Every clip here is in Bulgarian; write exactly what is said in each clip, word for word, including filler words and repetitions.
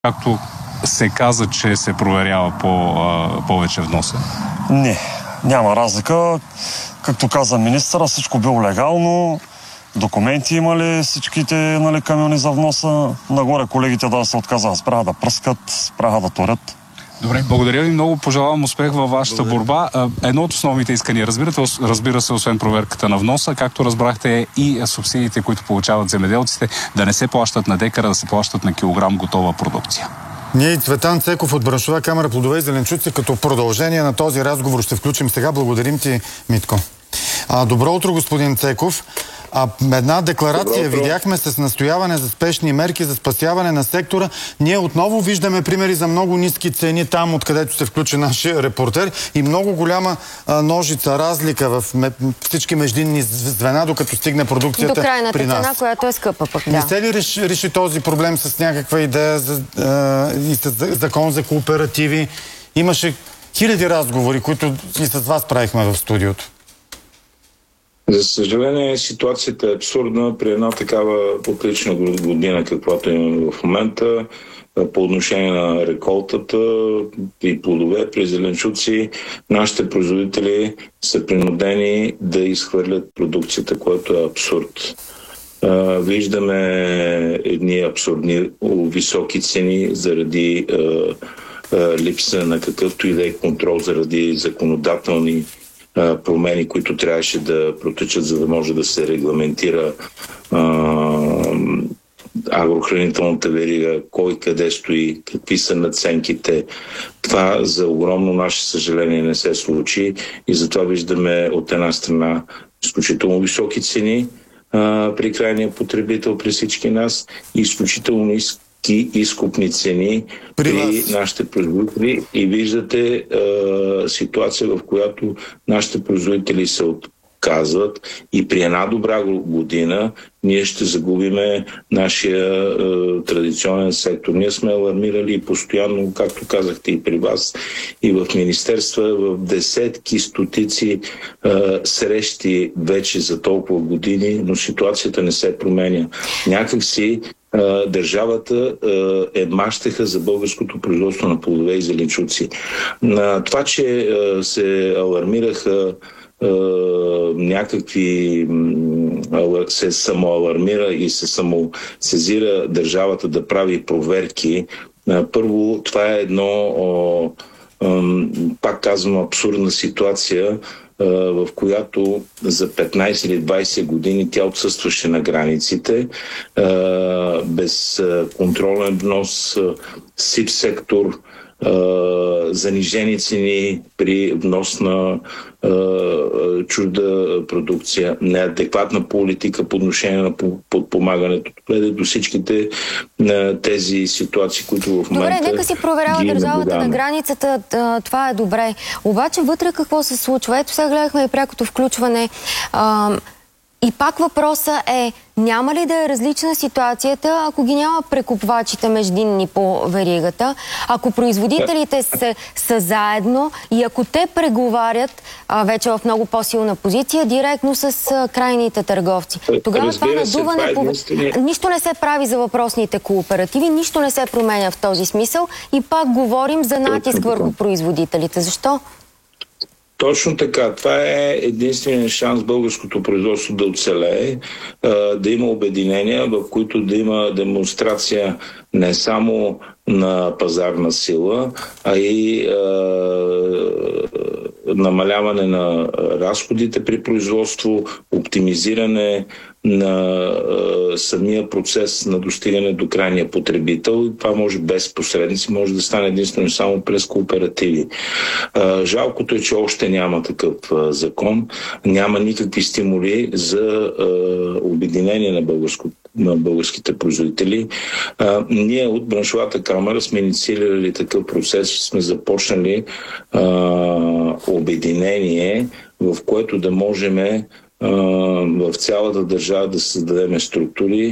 както се каза, че се проверява по, а, повече вноса? Не, няма разлика. Както каза министъра, всичко било легално. Документи имали всичките, нали, камиони за вноса. Нагоре колегите да се отказаха, спряха да пръскат, спряха да торят. Добре, благодаря ви много. Пожелавам успех във вашата Благодаря. борба. Едно от основните искания, разбирате, разбира се, освен проверката на вноса, както разбрахте, и субсидиите, които получават земеделците, да не се плащат на декара, да се плащат на килограм готова продукция. Ние и Цветан Цеков от Браншова камара плодове и зеленчуци като продължение на този разговор ще включим сега. Благодарим ти, Митко. А, добро утро, господин Цеков. А, една декларация видяхме с настояване за спешни мерки за спасяване на сектора. Ние отново виждаме примери за много ниски цени там, откъдето се включи нашия репортер, и много голяма а, ножица, разлика в ме, всички междинни звена, докато стигне продукцията при нас. До крайната цена, която е скъпа пък. Да. Не се ли реши, реши този проблем с някаква идея за, а, и с закон за кооперативи? Имаше хиляди разговори, които и с вас правихме в студиото. За съжаление, ситуацията е абсурдна при една такава отлична година, каквато имаме в момента, по отношение на реколтата и плодове, при зеленчуци. Нашите производители са принудени да изхвърлят продукцията, което е абсурд. Виждаме едни абсурдни високи цени заради липса на какъвто и да е контрол, заради законодателни промени, които трябваше да протечат, за да може да се регламентира а, агрохранителната верига, кой къде стои, какви са надценките. Това за огромно наше съжаление не се случи и затова виждаме от една страна изключително високи цени а, при крайния потребител, при всички нас, и изключително ниски изкупни цени при, при нашите производители, и виждате е, ситуация, в която нашите производители се отказват и при една добра година ние ще загубиме нашия е, традиционен сектор. Ние сме алармирали и постоянно, както казахте и при вас, и в министерства, в десетки, стотици е, срещи вече за толкова години, но ситуацията не се променя. Някак си държавата е мащеха за българското производство на плодове и зеленчуци. На това, че се алармираха някакви, се самоалармира и се самосезира държавата да прави проверки, първо, това е едно, пак казвам, абсурдна ситуация, в която за петнайсет или двайсет години тя отсъстваше на границите, без контролен внос, сив сектор, занижени цени при внос на чужда продукция, неадекватна политика по отношение на подпомагането. Доведе до всичките тези ситуации, които в момента... Добре, нека си проверява държавата на границата, това е добре. Обаче вътре какво се случва? Ето сега гледахме и прякото включване. И пак въпросът е, няма ли да е различна ситуацията, ако ги няма прекупвачите междинни по веригата, ако производителите са, са заедно и ако те преговарят а, вече в много по-силна позиция, директно с а, крайните търговци. Тогава Разбира това надуване... Се, това е единствения... Нищо не се прави за въпросните кооперативи, нищо не се променя в този смисъл и пак говорим за натиск върху производителите. Защо? Точно така. Това е единственият шанс българското производство да оцелее, да има обединения, в които да има демонстрация не само на пазарна сила, а и е, намаляване на разходите при производство, оптимизиране на е, самия процес на достигане до крайния потребител. Това може без посредници, може да стане единствено само през кооперативи. Е, жалкото е, че още няма такъв е, закон, няма никакви стимули за е, обединение на, българско, на българските производители. Е, ние от Браншовата камара сме инициирали такъв процес, сме започнали е, обединение, в което да можем в цялата държава да създадем структури,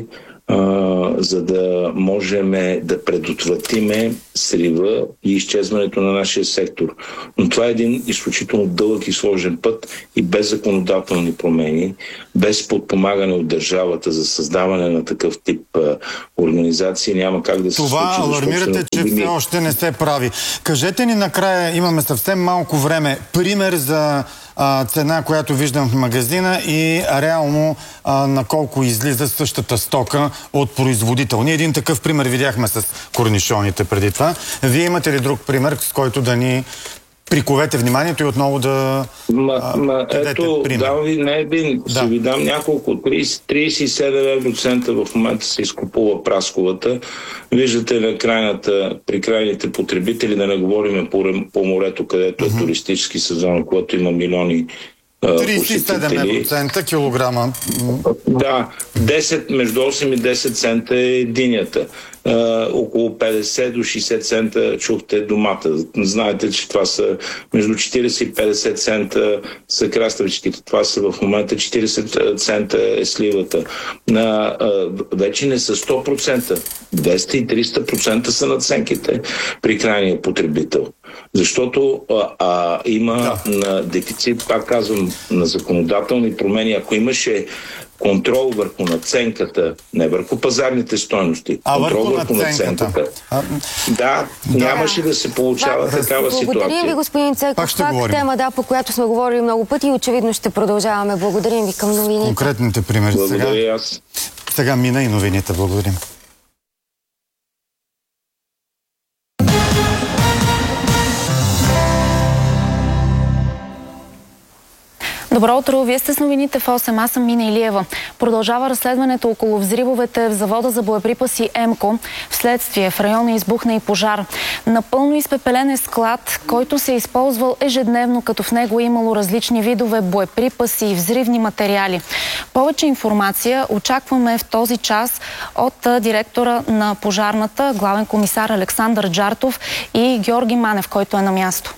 а, за да можем да предотвратиме срива и изчезването на нашия сектор. Но това е един изключително дълъг и сложен път и без законодателни промени, без подпомагане от държавата за създаване на такъв тип а, организации няма как да се случи. Това алармирате, че все още не се прави. Кажете ни накрая, имаме съвсем малко време, пример за а, цена, която виждам в магазина и реално а, на колко излиза същата стока от производител. Ние един такъв пример видяхме с корнишоните преди това. Вие имате ли друг пример, с който да ни приковете вниманието и отново да ма, а, ма, дадете ето, пример? дам ви не един, да. Ще ви дам няколко. трийсет, трийсет и седем евроцента в момента се изкупува прасковата. Виждате на крайната, при крайните потребители, да не говорим по, по морето, където е туристически сезон, когато има милиони трийсет и седем евроцента килограма. Да, десет, между осем и десет цента е единята. Uh, около петдесет до шейсет цента чухте домата. Знаете, че това са между четирийсет и петдесет цента са краставичките. Това са в момента четирийсет цента е сливата. Uh, uh, вече не са сто процента. двеста и триста процента са надценките при крайния потребител. Защото а, а, има да. на дефицит, пак казвам, на законодателни промени. Ако имаше контрол върху надценката, не върху пазарните стойности, а контрол върху, върху надценката. надценката. А... Да, да, нямаше да се получава да, такава благодаря ситуация. Благодарим ви, господин Цеков. Това е тема, да, по която сме говорили много пъти и очевидно ще продължаваме. Благодарим ви към новините. Конкретните примери. Благодаря сега. аз. Сега мина и новините. Благодарим. Добро утро, вие сте с новините в осем. Аз съм Мина Илиева. Продължава разследването около взривовете в завода за боеприпаси ЕМКО. Вследствие в района избухна и пожар. Напълно изпепелен е склад, който се е използвал ежедневно, като в него е имало различни видове боеприпаси и взривни материали. Повече информация очакваме в този час от директора на пожарната, главен комисар Александър Джартов и Георги Манев, който е на място.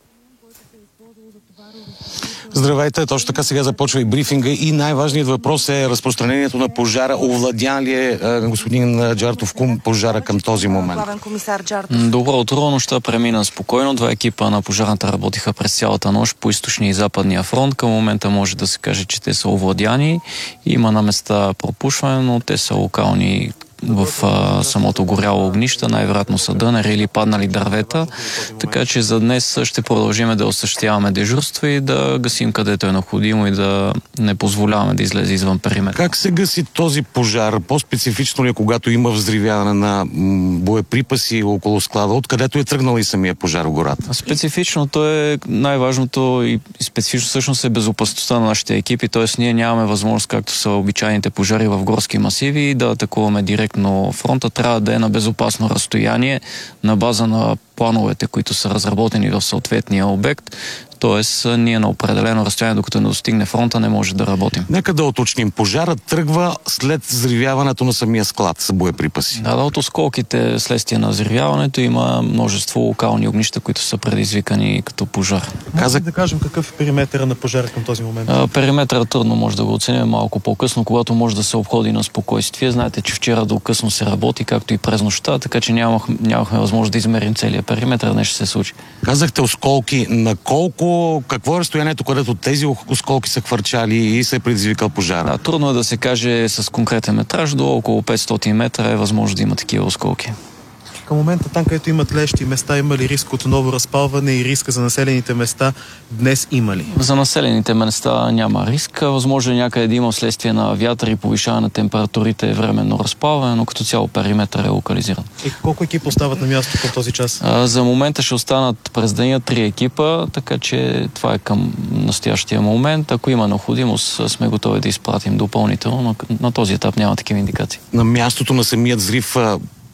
Здравейте, точно така сега започва и брифинга и най-важният въпрос е разпространението на пожара. Овладян ли е, господин Джартов, кум пожара към този момент? Главен комисар Джартов. Добро утро, нощта премина спокойно. Два екипа на пожарната работиха през цялата нощ по източния и западния фронт. Към момента може да се каже, че те са овладяни. Има на места пропушване, но те са локални в а, самото горяло огнище, най-вероятно са дънери или паднали дървета, така че за днес ще продължим да осъществяваме дежурство и да гасим където е необходимо и да не позволяваме да излезе извън периметъра. Как се гаси този пожар? По-специфично ли е, когато има взривяване на боеприпаси около склада, откъдето е тръгнал и самия пожар в гората? Специфичното е, най-важното и специфично всъщност е безопасността на нашите екипи, т.е. ние нямаме възможност, както са обичайните пожари в горски масиви, да атакуваме директно, но фронта трябва да е на безопасно разстояние на база на плановете, които са разработени в съответния обект. Тоест, ние на определено разстояние, докато не достигне фронта, не може да работим. Нека да уточним. Пожарът тръгва след взривяването на самия склад с боеприпаси. Да, да, от осколките следствие на взривяването има множество локални огнища, които са предизвикани като пожар. Казах да кажем какъв е периметъра на пожара към този момент? А, периметъра трудно може да го оценим малко по-късно, когато може да се обходи на спокойствие. Знаете, че вчера до късно се работи, както и през нощта, така че нямах, нямахме възможност да измерим целия периметър, нещо ще се случи. Казахте осколки. На колко, какво е разстоянието, където тези осколки са хвърчали и се е предизвикал пожар? Да, трудно е да се каже с конкретен метраж, до около петстотин метра е възможно да има такива осколки. Към момента там, където има тлещи места, има ли риск от ново разпалване и риска за населените места днес има ли? За населените места няма риск. Възможно е някъде да има вследствие на вятър и повишаване на температурите временно разпалване, но като цяло периметър е локализиран. И колко екипа остават на място към този час? А, за момента ще останат през деня три екипа, така че това е към настоящия момент. Ако има необходимост, сме готови да изпратим допълнително, но на този етап няма такива индикации. На мястото на самият взрив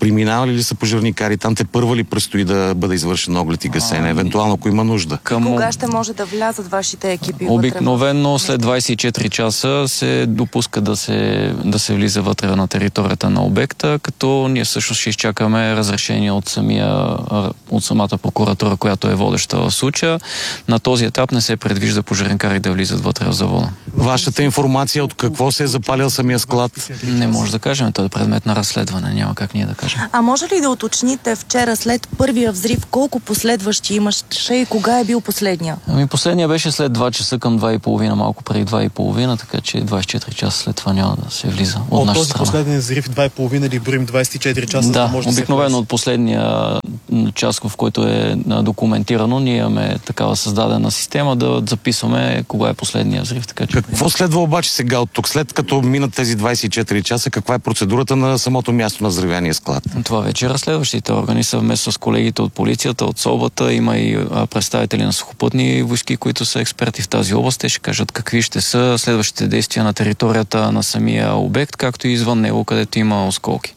Преминавали ли са пожарникари? Там те първа ли предстои да бъде извършен оглед и гасене? Евентуално, ако има нужда. Към... Кога ще може да влязат вашите екипи? Обикновено след двайсет и четири часа се допуска да се, да се влиза вътре на територията на обекта, като ние също ще изчакаме разрешение от, самия, от самата прокуратура, която е водеща в случая. На този етап не се предвижда пожарникари да влизат вътре в завода. Вашата информация от какво се е запалил самия склад? Не може да кажем, това е предмет на разследване, няма как ние да кажем. А може ли да уточните вчера след първия взрив колко последващи имаше и кога е бил последния? Ами последния беше след два часа към два и половина, малко преди два и половина, така че двайсет и четири часа след това няма да се влиза от, от наша този страна. последен взрив два и половина или броим двайсет и четири часа? Да, да може обикновено да от последния час, в който е документирано, ние имаме такава създадена система да записваме кога е последния взрив. Така, че... Какво следва обаче сега от тук? След като минат тези двайсет и четири часа, каква е процедурата на самото място на взривения склад? Това вече разследващите органи съвместно с колегите от полицията, от СОБА-та, има и представители на сухопътни войски, които са експерти в тази област. Те ще кажат какви ще са следващите действия на територията на самия обект, както и извън него, където има осколки.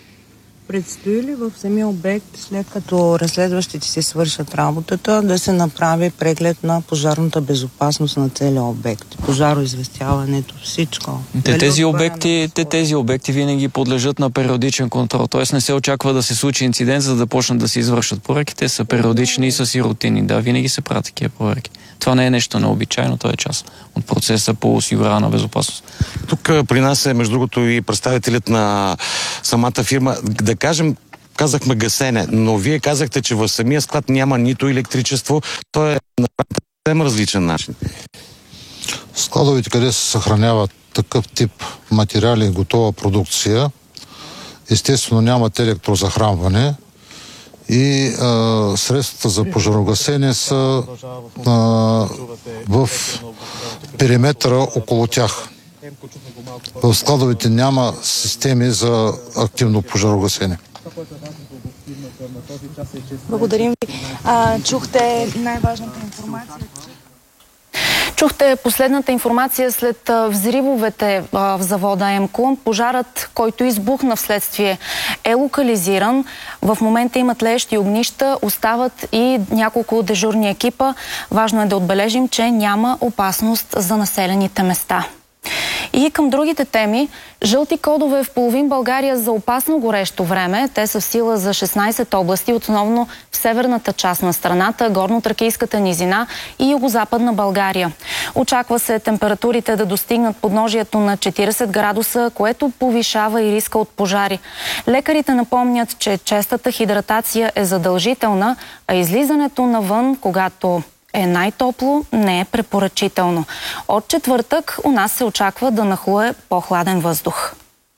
Предстои ли в самия обект, след като разследващите си свършат работата, да се направи преглед на пожарната безопасност на целия обект? Пожароизвестяването, всичко. Те тези, обекти, те тези обекти винаги подлежат на периодичен контрол. Т.е. не се очаква да се случи инцидент, за да почнат да се извършат проверки. Те са периодични и са си рутини. Да, винаги се правят такива проверки. Това не е нещо необичайно, това е част от процеса по осигуряване на безопасност. Тук при нас е, между другото, и представителят на самата фирма. Да кажем, казахме гасене, но вие казахте, че в самия склад няма нито електричество. То е на съвсем различен начин. Складовете, къде се съхраняват такъв тип материали и готова продукция, естествено нямат електрозахранване и а, средствата за пожарогасене са а, в периметъра около тях. В складовете няма системи за активно пожарогасене. Благодарим ви. А, чухте най-важната информация. Чухте последната информация след взривовете в завода ЕМКО. Пожарът, който избухна вследствие, е локализиран. В момента има тлеещи огнища, остават и няколко дежурни екипа. Важно е да отбележим, че няма опасност за населените места. И към другите теми. Жълти кодове в половин България за опасно горещо време. Те са в сила за шестнайсет области, основно в северната част на страната, горно-тракийската низина и югозападна България. Очаква се температурите да достигнат подножието на четирийсет градуса, което повишава и риска от пожари. Лекарите напомнят, че честата хидратация е задължителна, а излизането навън, когато е най-топло, не е препоръчително. От четвъртък у нас се очаква да нахлуе по-хладен въздух.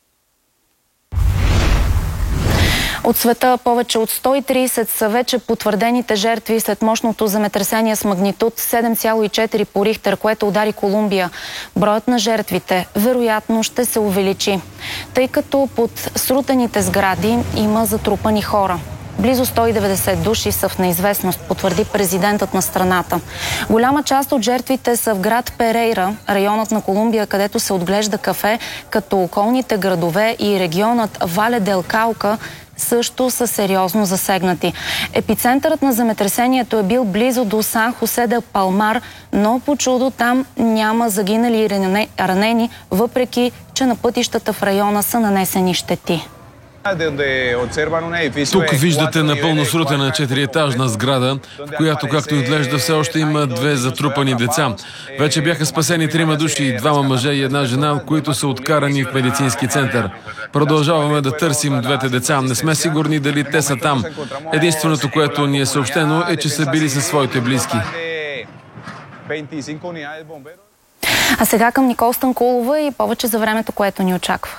От света повече от сто и трийсет са вече потвърдените жертви след мощното земетресение с магнитуд седем цяло и четири по Рихтер, което удари Колумбия. Броят на жертвите вероятно ще се увеличи, тъй като под срутените сгради има затрупани хора. Близо сто и деветдесет души са в неизвестност, потвърди президентът на страната. Голяма част от жертвите са в град Перейра, районът на Колумбия, където се отглежда кафе, като околните градове и регионът Вале дел Каука също са сериозно засегнати. Епицентърът на земетресението е бил близо до Сан Хосе де Палмар, но по чудо там няма загинали и ранени, въпреки че на пътищата в района са нанесени щети. Тук виждате напълно срутена четириетажна сграда, в която, както изглежда, все още има две затрупани деца. Вече бяха спасени трима души, двама мъже и една жена, които са откарани в медицински център. Продължаваме да търсим двете деца. Не сме сигурни дали те са там. Единственото, което ни е съобщено, е, че са били със своите близки. А сега към Никол Станкулова и повече за времето, което ни очаква.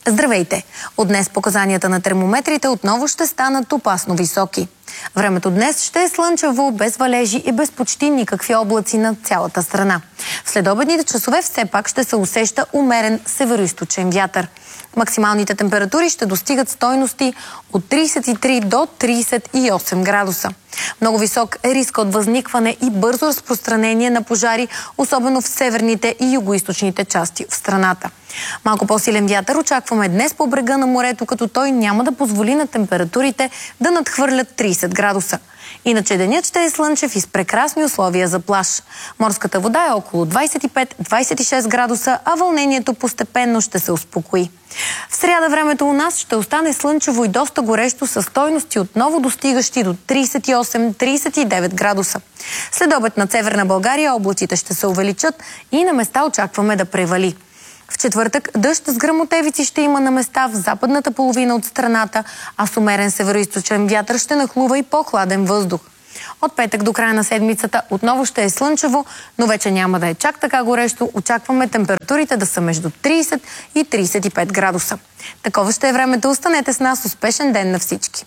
Здравейте! От днес показанията на термометрите отново ще станат опасно високи. Времето днес ще е слънчево, без валежи и без почти никакви облаци над цялата страна. В следобедните часове все пак ще се усеща умерен североизточен вятър. Максималните температури ще достигат стойности от тридесет и три до тридесет и осем градуса. Много висок е риска от възникване и бързо разпространение на пожари, особено в северните и югоизточните части в страната. Малко по-силен вятър очакваме днес по брега на морето, като той няма да позволи на температурите да надхвърлят тридесет градуса. Иначе денят ще е слънчев и с прекрасни условия за плаж. Морската вода е около двадесет и пет до двадесет и шест градуса, а вълнението постепенно ще се успокои. В сряда времето у нас ще остане слънчево и доста горещо, със стойности отново достигащи до тридесет и осем до тридесет и девет градуса. След обед над Северна България облаците ще се увеличат и на места очакваме да превали. В четвъртък дъжд с гръмотевици ще има на места в западната половина от страната, а с умерен североизточен вятър ще нахлува и по-хладен въздух. От петък до края на седмицата отново ще е слънчево, но вече няма да е чак така горещо. Очакваме температурите да са между тридесет и тридесет и пет градуса. Такова ще е времето. Останете с нас. Успешен ден на всички!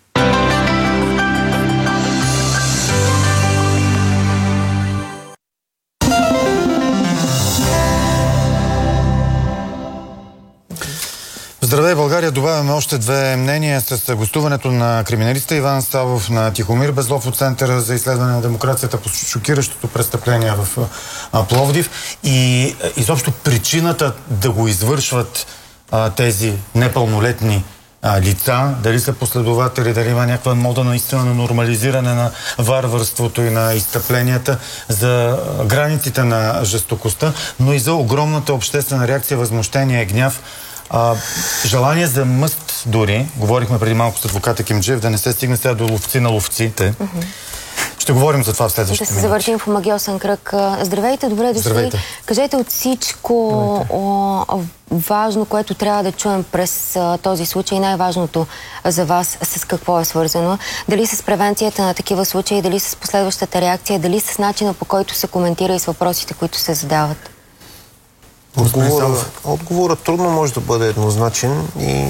Здравей, България! Добавяме още две мнения с гостуването на криминалиста Иван Савов, на Тихомир Безлов от Центъра за изследване на демокрацията по шокиращото престъпление в Пловдив и изобщо причината да го извършват а, тези непълнолетни а, лица, дали са последователи, дали има някаква мода наистина на нормализиране на варварството и на изтъпленията, за границите на жестокостта, но и за огромната обществена реакция, възмущение, гняв. А, желание за мъст дори. Говорихме преди малко с адвоката Кимджиев, да не се стигне сега до ловци на ловците. Mm-hmm. Ще говорим за това в следващите минути. Да се завършим в омагьосан кръг. Здравейте, добре дошли. Здравейте. Кажете от всичко о, важно, което трябва да чуем през а, този случай, най-важното за вас, с какво е свързано. Дали с превенцията на такива случаи, дали с последващата реакция, дали с начина, по който се коментира и с въпросите, които се задават. Отговорът, отговорът трудно може да бъде еднозначен и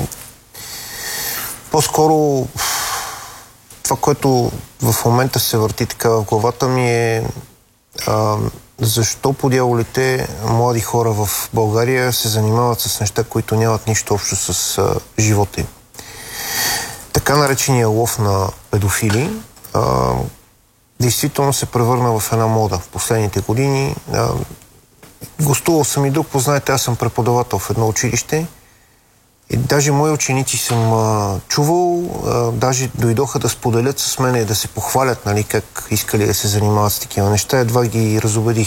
по-скоро това, което в момента се върти така в главата ми е а, защо по дяволите млади хора в България се занимават с неща, които нямат нищо общо с а, живота им. Така наречения лов на педофили а, действително се превърна в една мода в последните години. А, Гостувал съм и друг, познаете, аз съм преподавател в едно училище и даже мои ученици съм а, чувал, а, даже дойдоха да споделят с мен и да се похвалят, нали, как искали да се занимават с такива неща, едва ги разубедих.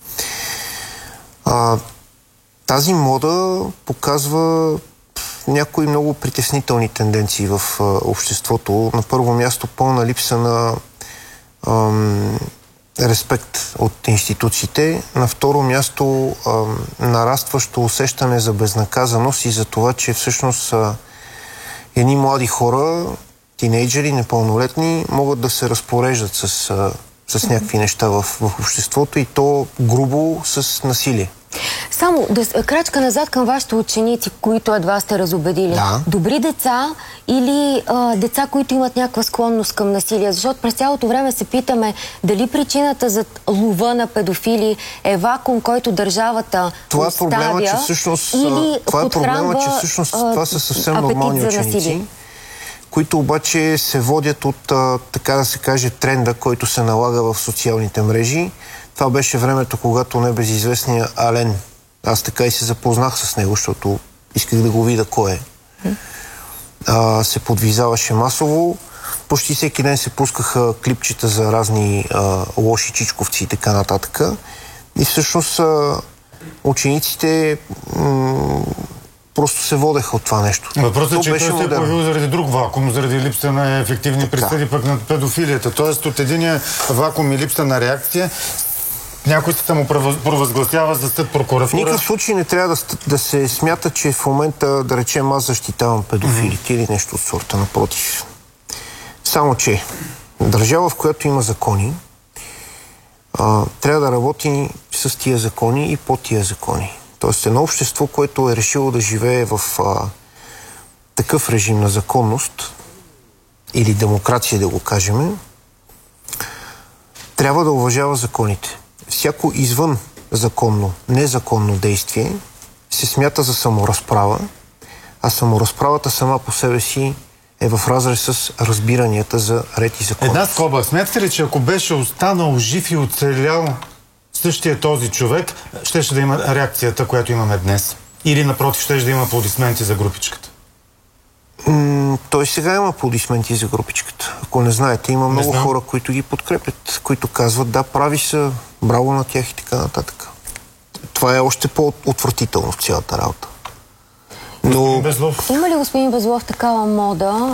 А, тази мода показва някои много притеснителни тенденции в а, обществото. На първо място пълна липса на ам, респект от институциите. На второ място а, нарастващо усещане за безнаказаност и за това, че всъщност а, едни млади хора, тинейджери, непълнолетни, могат да се разпореждат с, а, с някакви неща в, в обществото и то грубо с насилие. Само да, крачка назад към вашите ученици, които едва сте разубедили. Да. Добри деца или а, деца, които имат някаква склонност към насилие? Защото през цялото време се питаме дали причината за лова на педофили е вакуум, който държавата това оставя, е проблема, че всъщност, или това е проблема, че всъщност това са съвсем нормални ученици, които обаче се водят от, а, така да се каже, тренда, който се налага в социалните мрежи. Това беше времето, когато небезизвестния Ален, аз така и се запознах с него, защото исках да го видя кой е, а, се подвизаваше масово. Почти всеки ден се пускаха клипчета за разни а, лоши чичковци и така нататък. И всъщност а, учениците м- просто се водеха от това нещо. Въпросът е, че той се е появил заради друг вакуум, заради липса на ефективни присъди пък на педофилията. Тоест от единия вакуум и липса на реакция някой се му провъзгласява за съд, прокуратура. В никакъв случай не трябва да, да се смята, че в момента, да речем, аз защитавам педофилите mm-hmm. или нещо от сорта, напротив. Само, че държава, в която има закони, а, трябва да работи с тия закони и по тия закони. Тоест едно общество, което е решило да живее в а, такъв режим на законност или демокрация, да го кажем, трябва да уважава законите. Всяко извън законно, незаконно действие се смята за саморазправа, а саморазправата сама по себе си е в разрез с разбиранията за ред и закон. Една скоба. Смятате ли, че ако беше останал жив и оцелял същия този човек, щеше да има реакцията, която имаме днес? Или напротив, щеше да има аплодисменти за групичката? М- той сега има аплодисменти за групичката. Ако не знаете, има много хора, които ги подкрепят, които казват, да, прави са, браво на тях и така нататък. Това е още по-отвратително в цялата работа. Но... Има ли, господин Безлов, такава мода,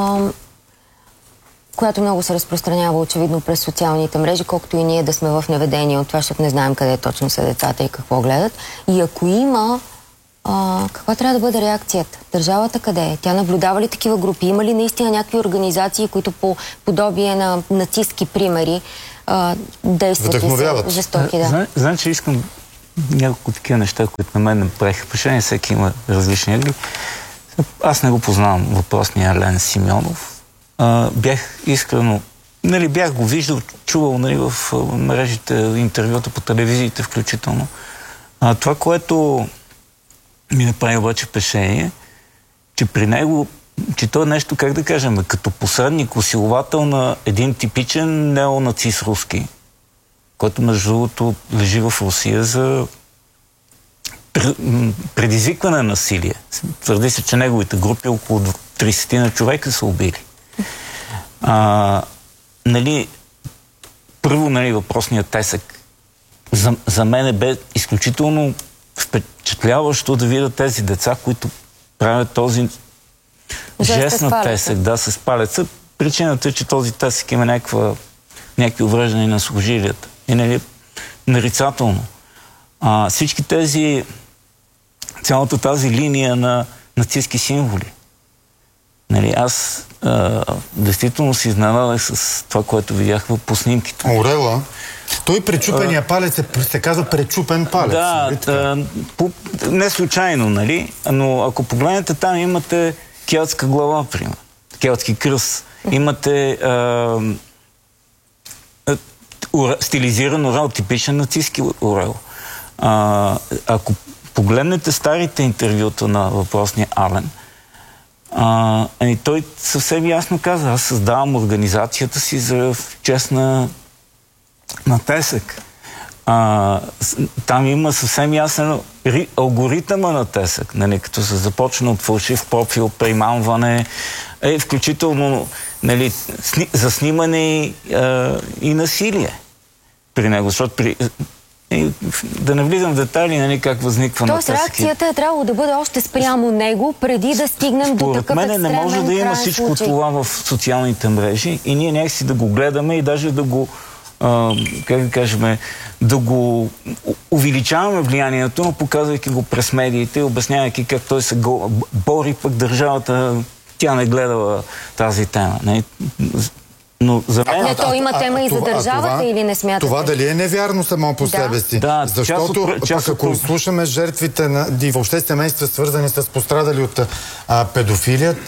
която много се разпространява очевидно през социалните мрежи, колкото и ние да сме в неведение от това, защото не знаем къде точно са децата и какво гледат. И ако има, а, каква трябва да бъде реакцията? Държавата къде е? Тя наблюдава ли такива групи? Има ли наистина някакви организации, които по подобие на нацистки примери а, действат и са жестоки? Да. Значи искам няколко такива неща, които на мен направиха впечатление. Всеки има различни ъгли. Аз не го познавам въпросния Ален Симеонов. А, бях искрено, нали, бях го виждал, чувал, нали, в мрежите, интервюта по телевизиите включително. А, това, което ми направи обаче впечатление, че при него, че то е нещо, как да кажем, като посредник, усиловател на един типичен неонацист руски, който между другото лежи в Русия за предизвикване на насилие. Твърди се, че неговите групи около трийсет на човека са убили. А, нали, първо, нали, въпросният тесък. За, за мен е бе изключително впечатляващо да видя тези деца, които правят този жест на тесък, да, с палеца. Причината е, че този тесък има някаква, някакви увреждания на сухожилията. И нали, нарицателно. А, всички тези, цялата тази линия на нацистски символи. Нали, аз а, действително се изненадах с това, което видях по снимките. Орела? Той пречупения а, палец е, се казва пречупен палец. Да, да, по, не случайно, нали? Но ако погледнете там, имате келтска глава, примерно. Келтски кръст. Имате а, а, ура, стилизиран орел, типичен нацистски орел. А, ако погледнете старите интервюта на въпросния Ален, А, и той съвсем ясно каза, аз създавам организацията си за чест на, на Тесък. А, там има съвсем ясен алгоритъма на Тесък, нали, като се започна от фалшив профил, примамване, е, включително, нали, сни, заснимане а, и насилие при него, защото при... И да не влизам в детайли, нали, как възниква на Тоест реакцията е трябвало да бъде още спрямо него, преди да стигнем до такъв екстремен крайен случай. Според мен не може да има всичко това в социалните мрежи и ние някакси да го гледаме и даже да го, а, как да кажем, да го увеличаваме влиянието, но показвайки го през медиите и обяснявайки как той се го бори, пък държавата, тя не гледала тази тема. Не? Но за мен... Не, то има тема а, и за това, държавата това, или не смятате? Това дали е невярно само по да. себе си? Да, защото част част ако от... слушаме жертвите на, и въобще семейства, свързани с пострадали от а, педофилия,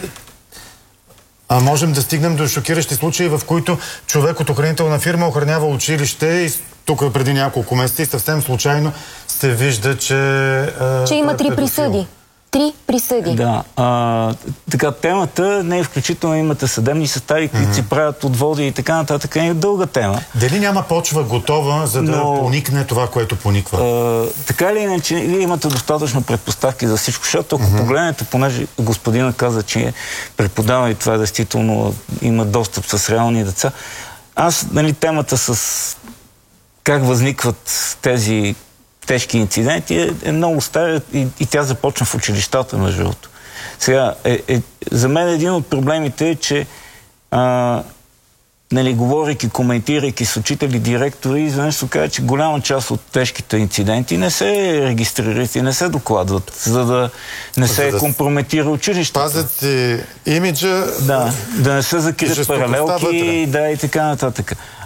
а можем да стигнем до шокиращи случаи, в които човек от охранителна фирма охранява училище и тук преди няколко месеца и съвсем случайно се вижда, че... А, че има три присъди. Три присъди. Да. А, така, темата не е включително, имате съдебни състави, които mm-hmm. си правят отводи и така нататък. Е дълга тема. Дали няма почва готова, за да Но, поникне това, което пониква? А, така или иначе, вие имате достатъчно предпоставки за всичко, защото ако mm-hmm. погледнете, понеже господина каза, че преподава и това действително има достъп с реални деца. Аз, нали, темата с как възникват тези тежки инциденти е, е много стара и, и тя започна в училищата, между другото. Сега, е, е, за мен един от проблемите е, че а, нали, говорейки, коментирайки с учители, директори, изведнъж се казва, че голяма част от тежките инциденти не се регистрират и не се докладват, за да не се да компрометира училището. Пазят си имиджа. Да, да не се закрият паралелки, да, и така нататък.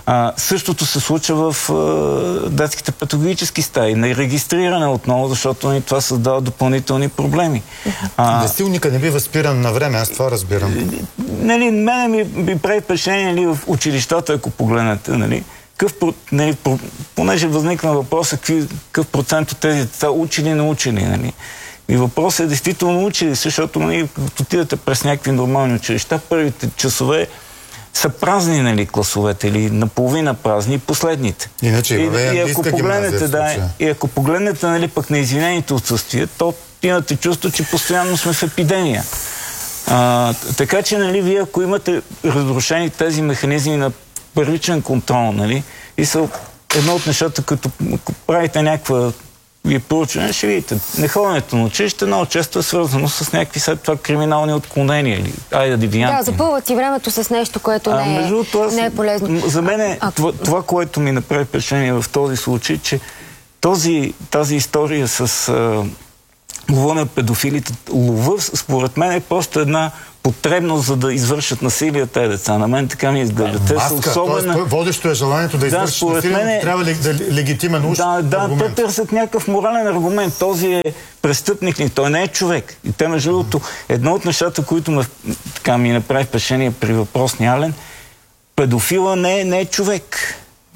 А, същото се случва в а, детските педагогически стаи. Не регистриране отново, защото ни това създава допълнителни проблеми. А... Насилника не бива спиран на време, аз това разбирам. Нали, мене ми, ми прави впечатление нали, в училищата, ако погледнете, нали, къв, нали, понеже възникна въпроса, какъв процент от тези деца учили и научили, нали. И въпросът е действително учили, защото нали, като отидете през някакви нормални училища, първите часове са празни нали, класовете или наполовина празни, последните. Иначе и, и, и, ако погледнете, да, и ако погледнете нали, пък на извинените отсъствия, то имате чувство, че постоянно сме в епидемия. А, така че, нали, вие ако имате разрушени тези механизми на първичен контрол, нали, и са едно от нещата, като правите някаква вие проучване, ще видите, неходенето на училище много често е свързано с някакви след това криминални отклонения или айда девианти. Да, запълват си времето с нещо, което не, е, между, това, не е полезно. За мен е, а, това, това, което ми направи впечатление в този случай, че този, тази история с а, лова на педофилите, лова, според мен е просто една потребност, за да извършат насилие тези деца. На мен така ми изглежда. Да, маска, те са особено... Тоест, водещо е желанието да извършат да, насилие, мен... трябва ли, да легитимен уж да, да, аргумент. те търсят някакъв морален аргумент. Този е престъпник ли? Той не е човек. И те, между другото, едно от нещата, които ме, така, ми направи впечатление при въпросния Ален, педофила не е, не е човек.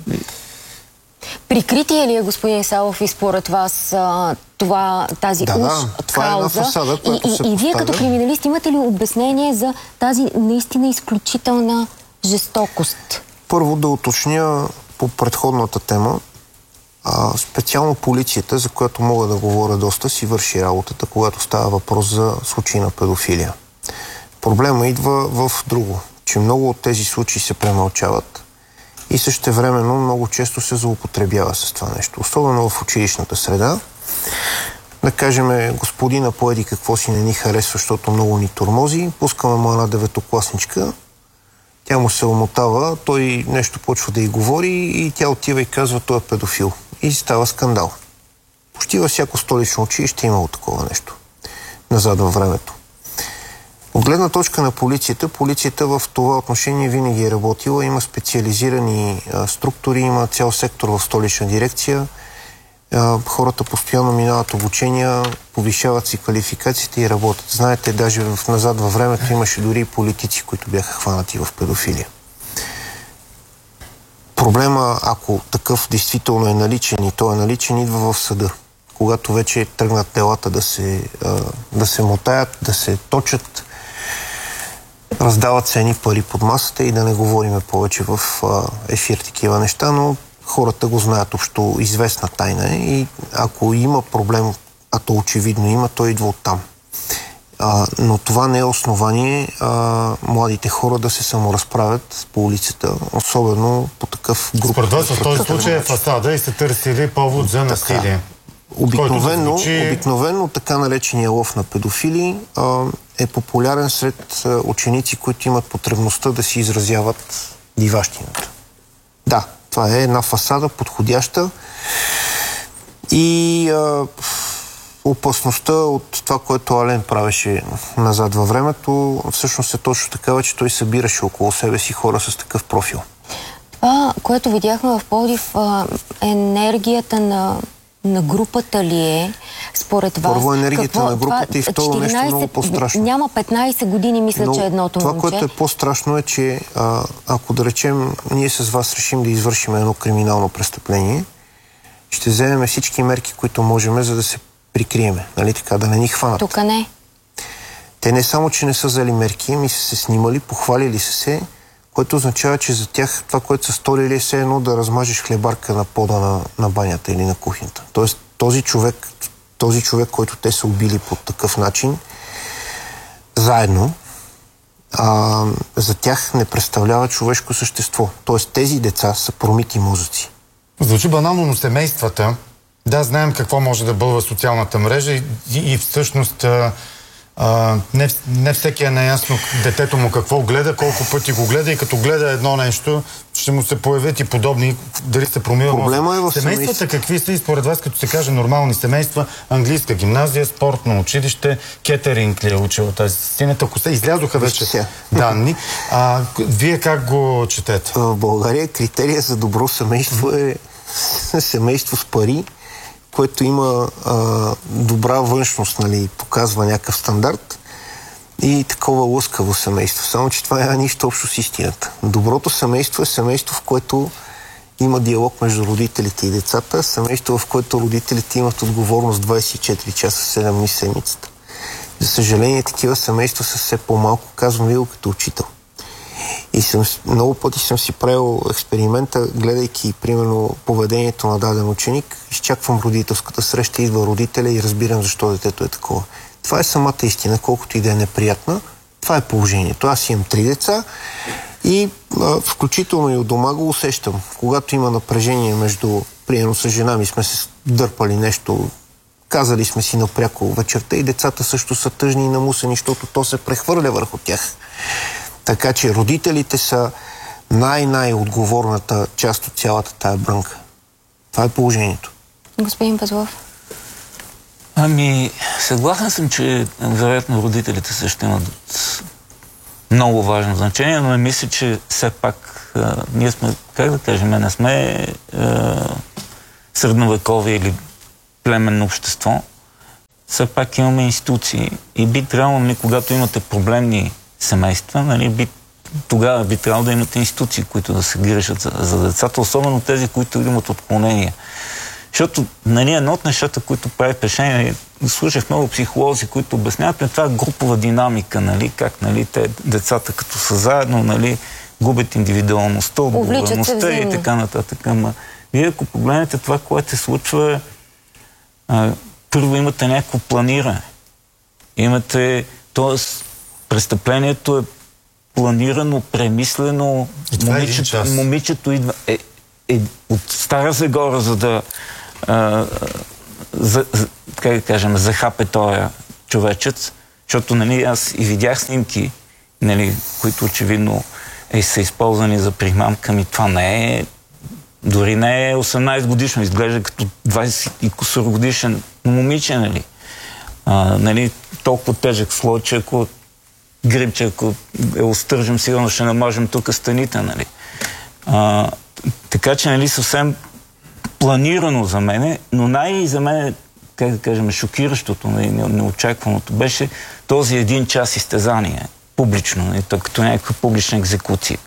Прикритие ли е, господин Савов, и според вас това, тази да, уж да, това е фасада, и, и, и вие като криминалист имате ли обяснение за тази наистина изключителна жестокост? Първо да уточня по предходната тема. А, специално полицията, за която мога да говоря доста, си върши работата, когато става въпрос за случаи на педофилия. Проблема идва в друго, че много от тези случаи се премълчават и същевременно много често се злоупотребява с това нещо. Особено в училищната среда. Да кажем, господина поеди какво си не ни харесва, защото много ни тормози. Пускаме му една деветокласничка, тя му се омотава, той нещо почва да й говори и тя отива и казва, той е педофил. И става скандал. Почти във всяко столично училище имало такова нещо. Назад във времето. От гледна точка на полицията, полицията в това отношение винаги е работила. Има специализирани а, структури, има цял сектор в столична дирекция. А, хората постоянно минават обучения, повишават си квалификациите и работят. Знаете, даже в, назад във времето имаше дори и политици, които бяха хванати в педофилия. Проблема, ако такъв действително е наличен и той е наличен, идва в съда. Когато вече тръгнат делата да се, а, да се мотаят, да се точат, раздават се едни пари под масата и да не говориме повече в а, ефир такива неща, но хората го знаят общо известна тайна и ако има проблем, а то очевидно има, той идва оттам. А, но това не е основание а, младите хора да се саморазправят по улицата, особено по такъв груп. Според вас в този случай е фасада и се търсили повод за насилие. Обикновено, звучи... обикновено така наречения лов на педофили а, е популярен сред а, ученици, които имат потребността да си изразяват диващината. Да, това е една фасада, подходяща и а, опасността от това, което Ален правеше назад във времето, всъщност е точно такава, че той събираше около себе си хора с такъв профил. Това, което видяхме в Пловдив, енергията на на групата ли е, според вас? Първо енергията какво, на групата това, и второ четиринайсет, нещо много по-страшно. Няма петнайсет години, мисля, но че едното това, момче. Това, което е по-страшно е, че а, ако да речем, ние с вас решим да извършим едно криминално престъпление, ще вземем всички мерки, които можем, за да се прикриеме. Нали така, да не ни хванат. Тук не. Те не само, че не са взели мерки, ми са се снимали, похвалили са се, което означава, че за тях това, което са сторили, е все едно да размажеш хлебарка на пода на, на банята или на кухнята. Тоест този човек, този човек, който те са убили по такъв начин, заедно, а, за тях не представлява човешко същество. Тоест тези деца са промити мозъци. Звучи банално, но семействата, да, знаем какво може да бълва социалната мрежа и, и, и всъщност а, А, не, не всеки е наясно детето му какво гледа, колко пъти го гледа и като гледа едно нещо, ще му се появят и подобни, дали се промива. Проблема е в семействата. Какви са и според вас, като се каже нормални семейства, английска гимназия, спортно училище, кетеринг ли е учила тази системата? Ако се излязоха вече данни, а вие как го четете? В България критерия за добро семейство е семейство с пари, което има а, добра външност, нали, показва някакъв стандарт и такова лъскаво семейство. Само че това няма нищо общо с истината. Доброто семейство е семейство, в което има диалог между родителите и децата, семейство, в което родителите имат отговорност двайсет и четири часа, седем дни в седмицата. За съжаление, такива семейства са все по-малко, казвам ви го като учител. И съм, много пъти съм си правил експеримента, гледайки, примерно, поведението на даден ученик, изчаквам родителската среща, идва родителя и разбирам защо детето е такова. Това е самата истина, колкото и да е неприятна. Това е положението. Аз имам три деца и а, включително и от дома го усещам. Когато има напрежение между, примерно с жена ми сме се дърпали нещо, казали сме си напряко вечерта и децата също са тъжни и намусени, защото то се прехвърля върху тях. Така че родителите са най-най-отговорната част от цялата тая брънка. Това е положението. Господин Пазлов. Ами, съгласен съм, че вероятно родителите също имат много важно значение, но не мисля, че все пак а, ние сме, как да кажем, не сме а, средновековие или племенно общество. Все пак имаме институции и би трябвало, нали, когато имате проблемни семейства, нали, би, тогава би трябвало да имате институции, които да се грижат за, за децата, особено тези, които имат отклонения. Защото, нали, едно от нещата, които прави впечатление, слушах много психолози, които обясняват, това е групова динамика, нали, как, нали, те, децата като са заедно, нали, губят индивидуалността, отговорността и така нататък. Ама вие, ако погледнете това, което се случва, а, първо имате някакво планиране. Имате, т.е. престъплението е планирано, премислено. Момичето, е момичето идва е, е, от Стара Загора, за да а, за, за, как да кажем, захапе този човечец, защото, нали, аз и видях снимки, нали, които очевидно е, са използвани за примамка ми. Това не е, дори не е осемнайсет годишно, изглежда като двайсет и кусор годишен момиче, нали. А, нали, толкова тежък слой, че ако грибче, ако е остържим, сигурно ще намажем тук стените, нали. А, така че, нали, съвсем планирано за мене, но най-за мен, как да кажем, шокиращото, нали, неочакваното беше този един час изтезание, публично, нали, като някаква публична екзекуция.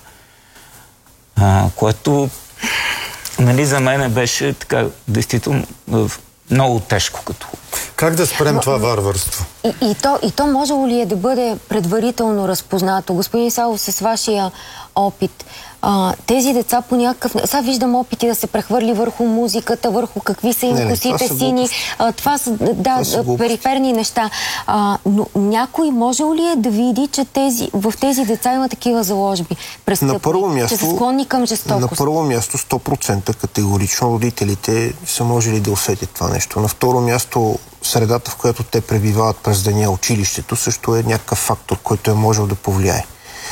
А, което, нали, за мен беше така, действително, много тежко като. Как да спрем Но, това варварство? И, и, то, и то можело ли е да бъде предварително разпознато? Господин Савов, с вашия опит, а, тези деца по някакъв... Сега виждам опити да се прехвърли върху музиката, върху какви са им не, косите това сини. А, това са, да, това периферни неща. А, но някой можел ли е да види, че тези, в тези деца има такива заложби? На първо място, че са склонни към жестокост? На първо място сто процента категорично родителите са можели да усетят това нещо. На второ място средата, в която те пребивават през деня, училището, също е някакъв фактор, който е можел да повлияе.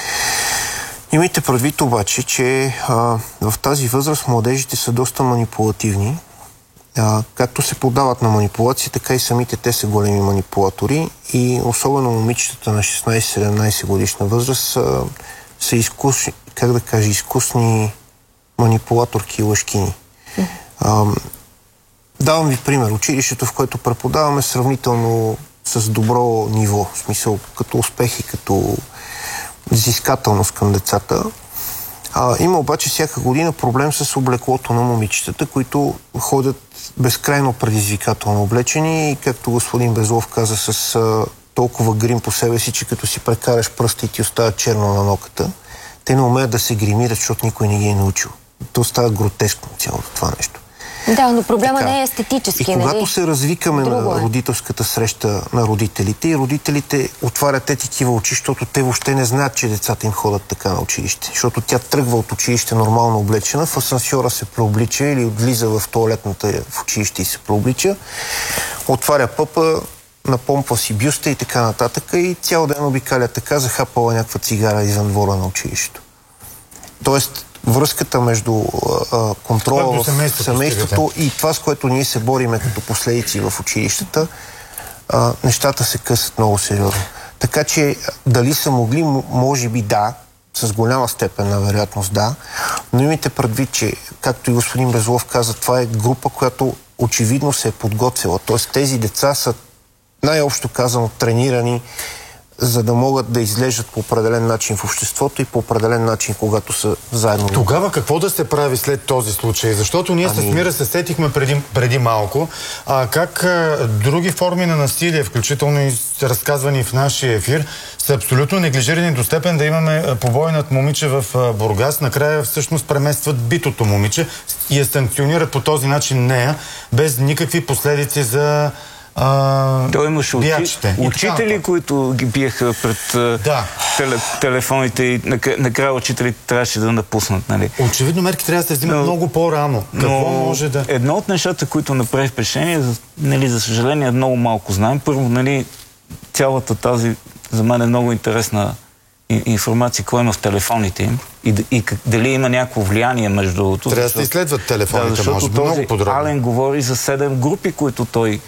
Имайте предвид обаче, че а, в тази възраст младежите са доста манипулативни. А, както се подават на манипулации, така и самите те са големи манипулатори и особено момичетата на шестнайсет-седемнайсет годишна възраст а, са изкусни, как да кажа, изкусни манипулаторки и лъжкини. А, давам ви пример. Училището, в което преподаваме, сравнително с добро ниво, в смисъл като успехи, като взискателност към децата. А, има обаче всяка година проблем с облеклото на момичетата, които ходят безкрайно предизвикателно облечени и, както господин Безлов каза, с а, толкова грим по себе си, че като си прекараш пръста и ти остава черно на ноката, те не умеят да се гримират, защото никой не ги е научил. То става гротескно цялото това нещо. Да, но проблема така, не е естетически. И когато нали? се развикаме Друго на е. родителската среща на родителите и родителите отварят те такива очи, защото те въобще не знаят, че децата им ходят така на училище. Защото тя тръгва от училище нормално облечена, в асансьора се преоблича или влиза в тоалетната в училище и се преоблича, отваря пъпа, напомпва си бюста и така нататък и цял ден обикаля така, захапала някаква цигара извън двора на училището. Тоест, връзката между а, контрола в семейството, семейството и това, с което ние се бориме като последици в училищата, а, нещата се късат много сериозно. Така че дали са могли, може би да, с голяма степен на вероятност да, но имайте предвид, че, както и господин Безлов каза, това е група, която очевидно се е подготвила. Тоест тези деца са най-общо казано тренирани, за да могат да изглеждат по определен начин в обществото и по определен начин, когато са заедно. Тогава какво да се прави след този случай? Защото ние ами... с Мира се сетихме преди, преди малко, а как а, други форми на насилие, включително и разказвани в нашия ефир, са абсолютно неглижирани до степен да имаме побой над момиче в а, Бургас. Накрая всъщност преместват битото момиче и я санкционират по този начин нея, без никакви последици за... А, Той имаше учи... учители, които ги биеха пред да. теле... телефоните и накрая учителите трябваше да напуснат. Нали? Очевидно мерки трябва да се взимат но, много по-рано. Какво може да... Едно от нещата, които направи впечатление, нали, за съжаление много малко знаем. Първо, нали, цялата тази, за мен е много интересна информация, какво има в телефоните им и, и дали има някакво влияние между другото. Трябва да се изследват телефоните, да, защото може би много подробно. Ален говори за седем групи, които той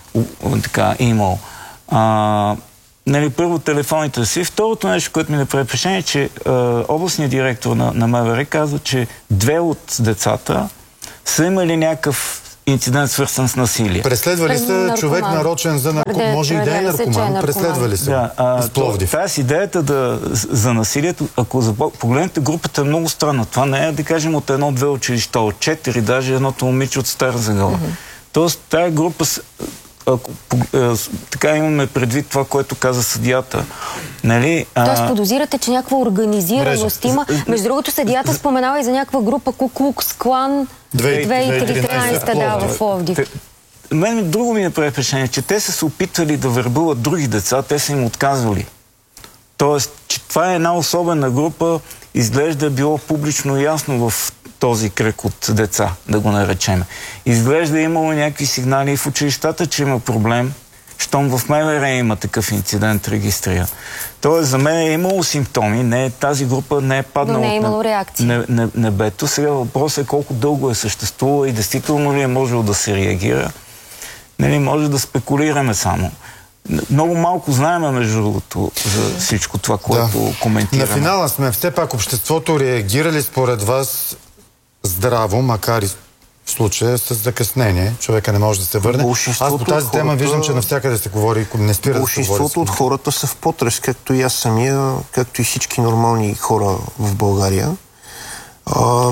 така имал. А, нали, първо телефоните си. Второто нещо, което ми направи впечатление, е, че а, областният директор на, на МВР казва, че две от децата са имали някакъв инцидент, свързан с насилие. Преследвали са човек нарочен за наркоман. Може и да е наркоман. Преследвали са. Да, а, тази идеята да, за насилието, ако погледнете групата, е много странна. Това не е, да кажем, от едно-две училища, от четири, даже едното момиче от Стара Загора. Mm-hmm. Тоест, тая група, ако така имаме предвид това, което каза съдията. Нали, а... Тоест подозирате, че някаква организираност има. Между другото, съдията споменава и за някаква група Ку-Клукс Клан две хиляди и тринадесета да, в Пловдив. Мен друго ми направи впечатление, че те са се опитвали да вербуват други деца, те са им отказвали. Тоест, че това е една особена група, изглежда било публично ясно в този кръг от деца, да го наречем. Изглежда имало някакви сигнали в училищата, че има проблем, щом в МВР има такъв инцидент регистриран. Тоест, за мен е имало симптоми, не, тази група не е паднала но не е имало реакция. Не, не, небето. Сега въпросът е колко дълго е съществувало и действително ли е можело да се реагира. Нали, може да спекулираме само. Много малко знаем, между другото, за всичко това, което да. коментираме. На финала сме. Все пак обществото реагира ли според вас здраво, макар и в случая с закъснение? Човека не може да се върне. Аз по тази тема хората... виждам, че навсякъде се говори, не спира да се говори. Большинството от хората са в потрес, както и аз самия, както и всички нормални хора в България. А,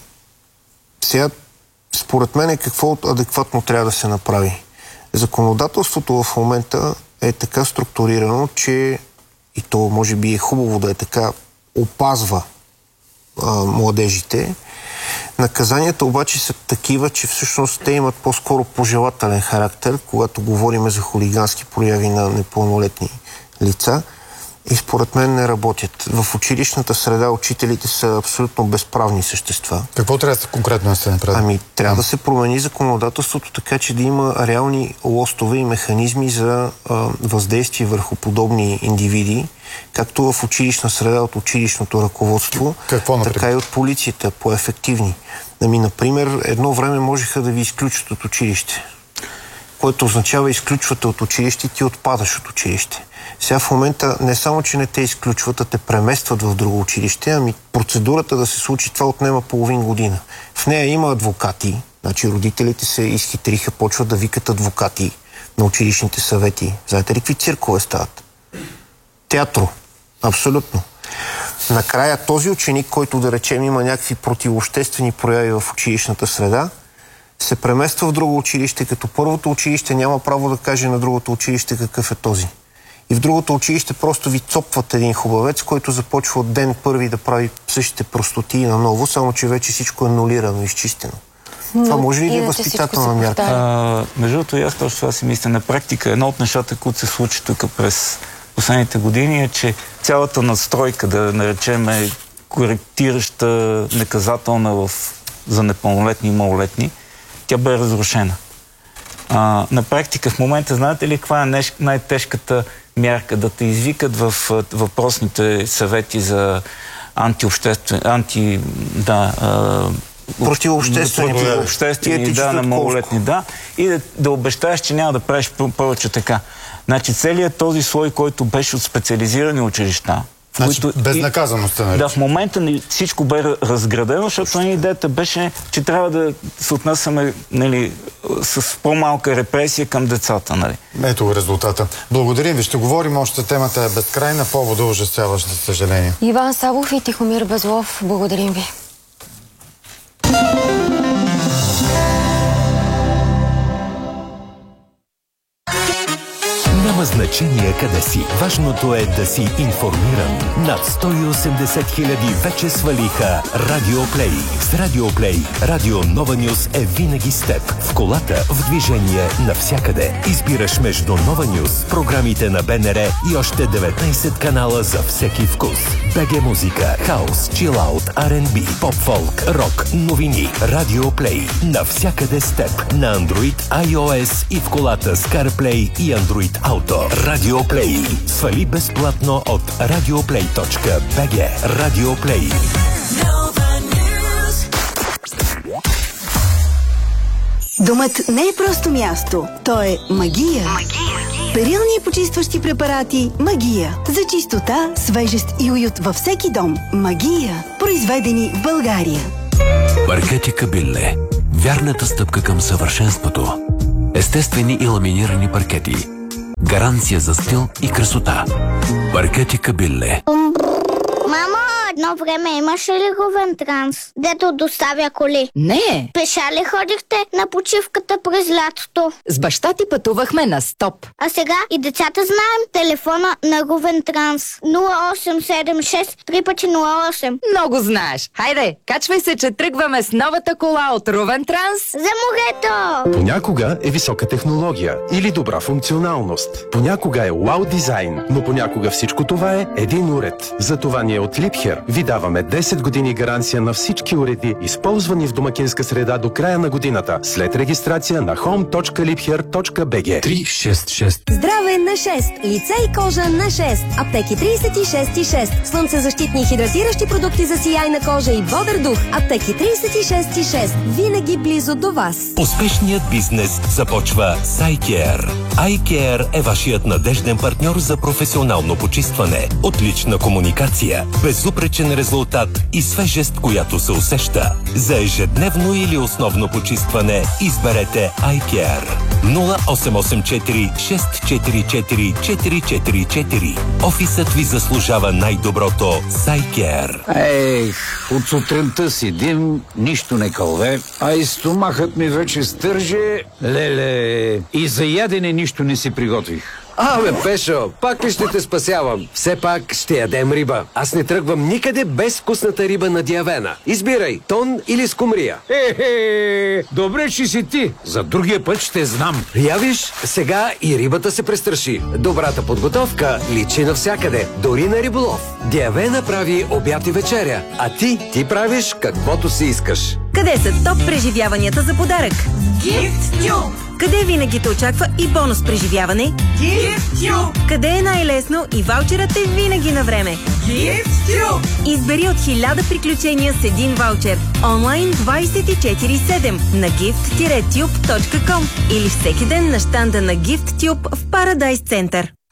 сега, според мен, какво адекватно трябва да се направи? Законодателството в момента е така структурирано, че и то може би е хубаво да е така, опазва а, младежите. Наказанията обаче са такива, че всъщност те имат по-скоро пожелателен характер, когато говорим за хулигански прояви на непълнолетни лица и според мен не работят. В училищната среда учителите са абсолютно безправни същества. Какво трябва да конкретно да се направи? Ами, трябва да се промени законодателството така, че да има реални лостове и механизми за а, въздействие върху подобни индивиди, както в училищна среда от училищното ръководство, Какво, така и от полицията, по-ефективни. Ами, например, едно време можеха да ви изключат от училище, което означава изключвате от училище и ти отпадаш от училище. Сега в момента не само, че не те изключват, а те преместват в друго училище, ами процедурата да се случи това отнема половин година. В нея има адвокати, значи родителите се изхитриха, почват да викат адвокати на училищните съвети. Знаете ли какви циркове стават? Театро. Абсолютно. Накрая този ученик, който да речем има някакви противообществени прояви в училищната среда, се премества в друго училище, като първото училище няма право да каже на другото училище какъв е този. И в другото училище просто ви цопват един хубавец, който започва от ден първи да прави същите простотии наново, само че вече всичко е нулирано, изчистено. Но това може ли да е възпитателна мярка? А, между другото, аз точно това си мисля. На практика едно от нещата, които се случи тук през последните години е, че цялата настройка, да наречем коректираща, наказателна в, за непълнолетни и малолетни, тя бе разрушена. А, на практика в момента, знаете ли, каква е най-тежката мярка? Да те извикат в въпросните съвети за антиобществен, анти, да, противообществени, противообществени да, на малолетни, да, и да, да обещаеш, че няма да правиш повече така. Значи целият този слой, който беше от специализирани училища, Значи, които, безнаказаността, нали? Да, в момента всичко бе разградено, защото идеята беше, че трябва да се отнасяме, нали, с по-малка репресия към децата. Нали. Ето го резултата. Благодарим ви. Ще говорим още. Темата е безкрайна, повода ужасяващ, за съжаление. Иван Сабов и Тихомир Безлов, благодарим ви. Няма значение къде си. Важното е да си информиран. Над сто и осемдесет хиляди вече свалиха Радиоплей. С Радиоплей Радио Нова Нюз е винаги с теб. В колата, в движение, навсякъде. Избираш между Нова Нюз, програмите на БНР и още деветнайсет канала за всеки вкус. БГ музика, хаус, чилаут, Ар енд Би, поп-фолк, рок, новини. Радиоплей. Навсякъде с теб. На Android, iOS и в колата с CarPlay и Android Auto. Радиоплей. Свали безплатно от радиоплей точка би джи. Радиоплей. Домът не е просто място. То е магия. Магия. Перилни и почистващи препарати Магия. За чистота, свежест и уют във всеки дом. Магия. Произведени в България. Паркети Кабилле. Вярната стъпка към съвършенството. Естествени и ламинирани паркети. Гаранция за стил и красота. Паркети Кабилле. Мамо, едно време имаше ли Ровентранс, дето доставя коли? Не. Пеша ли ходихте на почивката през лятото? С баща ти пътувахме на стоп. А сега и децата знаем телефона на Ровентранс. нула осем седем шест три пъти нула осем. Много знаеш. Хайде, качвай се, че тръгваме с новата кола от Ровентранс. За морето! Понякога е висока технология или добра функционалност. Понякога е вау дизайн, но понякога всичко това е един уред. Затова ние от Липхер ви даваме десет години гаранция на всички уреди, използвани в домакинска среда до края на годината, след регистрация на хоум точка липхер точка би джи. три шест шест. Здраве на шест. Лице и кожа на шест. Аптеки трийсет и шест и шест. Слънцезащитни и хидратиращи продукти за сияйна кожа и бодър дух. Аптеки трийсет и шест и шест. Винаги близо до вас. Успешният бизнес започва с iCare. iCare е вашият надежден партньор за професионално почистване. Отлична комуникация, безупречен резултат и свежест, която се усеща. За ежедневно или основно почистване изберете iCare. нула осем осем четири шест четири четири четири четири четири. Офисът ви заслужава най-доброто с iCare. Ех, от сутринта седим, нищо не кълве, а и стомахът ми вече стърже. Леле, и за ядене нищо не си приготвих. Абе, Пешо, пак ли ще те спасявам? Все пак ще ядем риба. Аз не тръгвам никъде без вкусната риба на Диавена. Избирай, тон или скумрия. Е-хе, добре, че си ти. За другия път ще знам. Я виж, сега и рибата се престраши. Добрата подготовка личи навсякъде, дори на риболов. Диавена прави обяд и вечеря, а ти, ти правиш каквото си искаш. Къде са топ преживяванията за подарък? Gift Tube! Къде винаги те очаква и бонус преживяване? Gift Tube! Къде е най-лесно и ваучерът е винаги на време? Gift Tube! Избери от хиляда приключения с един ваучер. Онлайн двайсет и четири седем на gift тюб точка ком или всеки ден на щанда на Gift Tube в Парадайс Център.